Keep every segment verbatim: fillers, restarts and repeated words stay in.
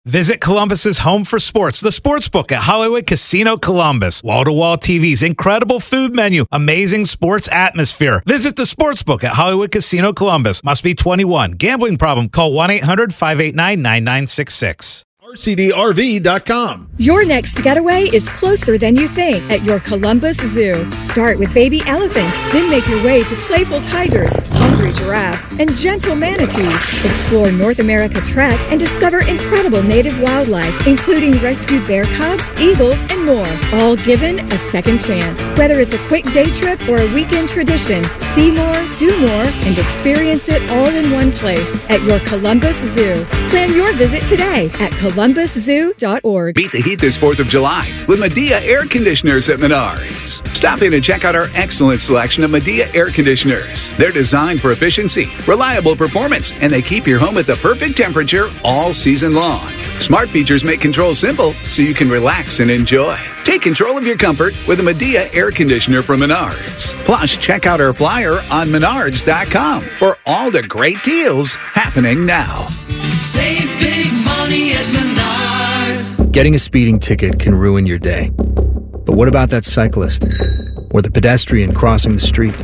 Visit Columbus's home for sports, the Sportsbook at Hollywood Casino Columbus. Wall-to-wall T Vs, incredible food menu, amazing sports atmosphere. Visit the Sportsbook at Hollywood Casino Columbus. Must be twenty-one. Gambling problem? Call one eight hundred five eight nine nine nine six six. R C D R V dot com. Your next getaway is closer than you think at your Columbus Zoo. Start with baby elephants, then make your way to playful tigers, hungry giraffes, and gentle manatees. Explore North America Trek and discover incredible native wildlife, including rescued bear cubs, eagles, and more, all given a second chance. Whether it's a quick day trip or a weekend tradition, see more, do more, and experience it all in one place at your Columbus Zoo. Plan your visit today at columbus zoo dot org. Beat the heat this fourth of July with Medea Air Conditioners at Menards. Stop in and check out our excellent selection of Medea Air Conditioners. They're designed for efficiency, reliable performance, and they keep your home at the perfect temperature all season long. Smart features make control simple so you can relax and enjoy. Take control of your comfort with a Medea Air Conditioner from Menards. Plus, check out our flyer on menards dot com for all the great deals happening now. Save big money at Menards. Getting a speeding ticket can ruin your day. But what about that cyclist or the pedestrian crossing the street?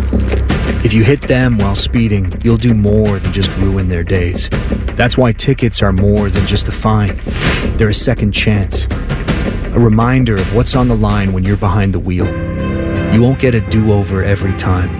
If you hit them while speeding, you'll do more than just ruin their days. That's why tickets are more than just a fine. They're a second chance. A reminder of what's on the line when you're behind the wheel. You won't get a do-over every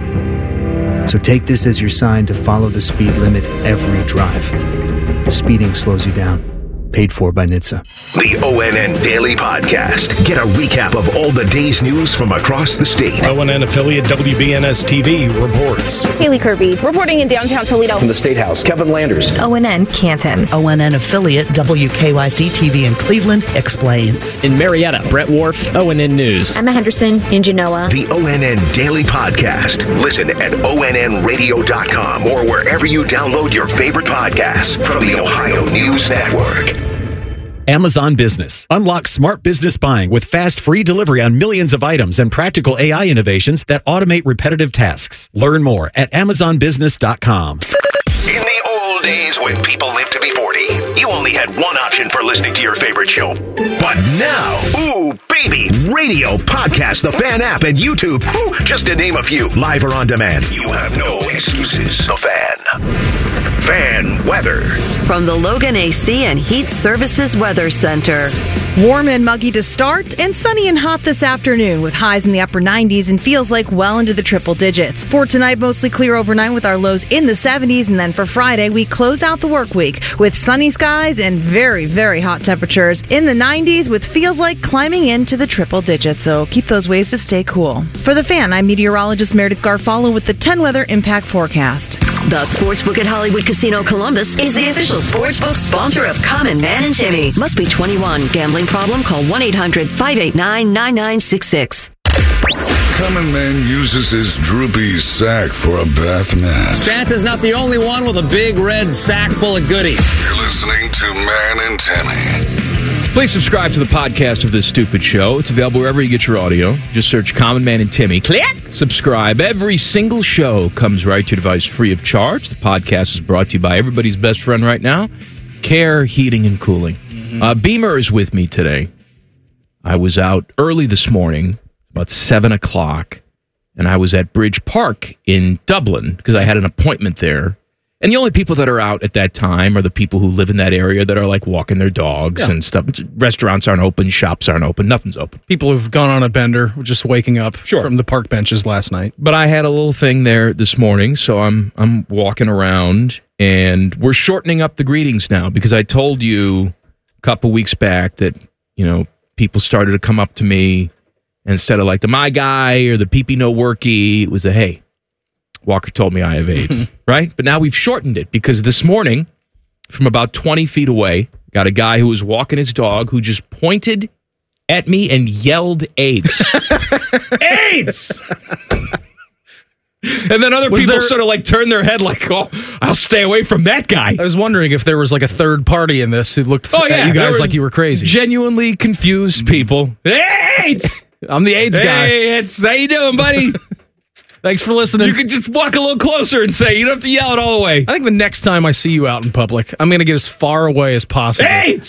time. So take this as your sign to follow the speed limit every drive. Speeding slows you down. Paid for by N H T S A. The O N N Daily Podcast. Get a recap of all the day's news from across the state. O N N affiliate W B N S T V reports. Haley Kirby reporting in downtown Toledo. From the State House, Kevin Landers. O N N Canton. O N N affiliate W K Y C T V in Cleveland explains. In Marietta, Brett Wharf, O N N News. Emma Henderson in Genoa. The O N N Daily Podcast. Listen at O N N radio dot com or wherever you download your favorite podcasts from the Ohio News Network. Amazon Business. Unlock smart business buying with fast, free delivery on millions of items and practical A I innovations that automate repetitive tasks. Learn more at amazon business dot com. In the old days when people lived to be forty, you only had one option for listening to your favorite show. But now, ooh, baby, radio, podcast, the Fan app, and YouTube, ooh, just to name a few, live or on demand. You have no excuses. The Fan. Fan weather. From the Logan A C and Heat Services Weather Center. Warm and muggy to start, and sunny and hot this afternoon with highs in the upper nineties and feels like well into the triple digits. For tonight, mostly clear overnight with our lows in the seventies, and then for Friday, we close out the work week with sunny skies and very, very hot temperatures in the nineties with feels like climbing into the triple digits, so keep those ways to stay cool. For The Fan, I'm meteorologist Meredith Garfalo with the ten weather impact forecast. The Sportsbook at Hollywood Casino Columbus is the official sportsbook sponsor of Common Man and Timmy. Must be twenty-one. Gambling problem? Call one eight hundred five eight nine nine nine six six. Common Man uses his droopy sack for a bath mat. Santa's not the only one with a big red sack full of goodies. You're listening to Man and Timmy. Please subscribe to the podcast of This Stupid Show. It's available wherever you get your audio. Just search Common Man and Timmy. Click! Subscribe. Every single show comes right to your device free of charge. The podcast is brought to you by everybody's best friend right now, Care Heating and Cooling. Mm-hmm. Uh, Beamer is with me today. I was out early this morning, about seven o'clock, and I was at Bridge Park in Dublin because I had an appointment there. And the only people that are out at that time are the people who live in that area that are like walking their dogs yeah. and stuff. Restaurants aren't open, shops aren't open, nothing's open. People who've gone on a bender, just waking up sure. from the park benches last night. But I had a little thing there this morning, so I'm I'm walking around, and we're shortening up the greetings now because I told you a couple weeks back that, you know, people started to come up to me instead of like the my guy or the pee-pee no worky, it was a hey. Walker told me I have AIDS, right? But now we've shortened it because this morning, from about twenty feet away, got a guy who was walking his dog who just pointed at me and yelled AIDS. AIDS! And then other was people there, sort of like turn their head like, oh, I'll stay away from that guy. I was wondering if there was like a third party in this who looked oh, yeah, at you guys like you were crazy. Genuinely confused people. AIDS! I'm the AIDS hey, guy. Hey, it's how you doing, buddy? Thanks for listening. You can just walk a little closer and say, you don't have to yell it all the way. I think the next time I see you out in public, I'm going to get as far away as possible. Hey!